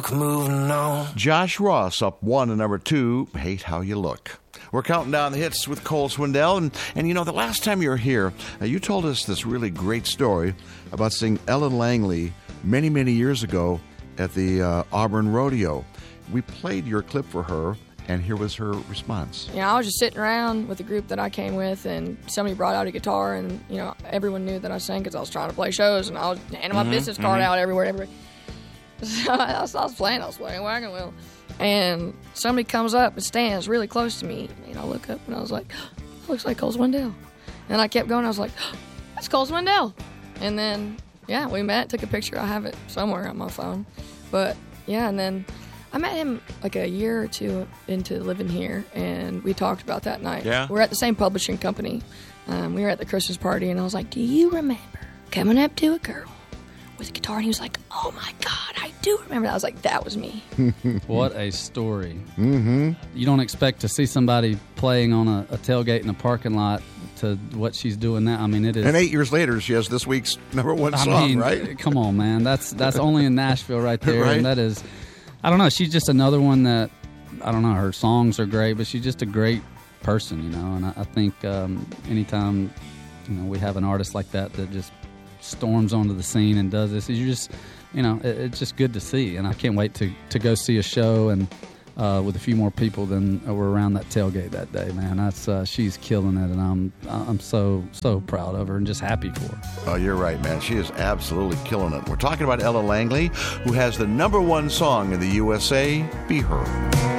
Moving on. Josh Ross up 1 to number 2, Hate How You Look. We're counting down the hits with Cole Swindell. And you know, the last time you were here, you told us this really great story about seeing Ellen Langley many, many years ago at the Auburn Rodeo. We played your clip for her, and here was her response. I was just sitting around with the group that I came with, and somebody brought out a guitar, and, everyone knew that I sang because I was trying to play shows, and I was handing my business card out everywhere. So I was playing Wagon Wheel. And somebody comes up and stands really close to me. And I look up and I was like, that looks like Cole Swindell. And I kept going. I was like, that's Cole Swindell. And then, we met, took a picture. I have it somewhere on my phone. But, and then I met him like a year or two into living here. And we talked about that night. Yeah. We're at the same publishing company. We were at the Christmas party. And I was like, do you remember coming up to a girl with a guitar? And he was like, oh my God, I do remember that. I was like, that was me. What a story. Mm-hmm. You don't expect to see somebody playing on a tailgate in a parking lot to what she's doing now. I mean, it is. And 8 years later, she has this week's number 1 song, right? Come on, man. That's only in Nashville right there. Right? And that is, I don't know, she's just another one that, I don't know, her songs are great, but she's just a great person, And I think anytime, we have an artist like that just storms onto the scene and does this, you just, it's just good to see. And I can't wait to go see a show and with a few more people than were around that tailgate that day, man. That's she's killing it, and I'm so proud of her and just happy for her. Oh, you're right, man. She is absolutely killing it. We're talking about Ella Langley, who has the number 1 song in the USA, Be Her.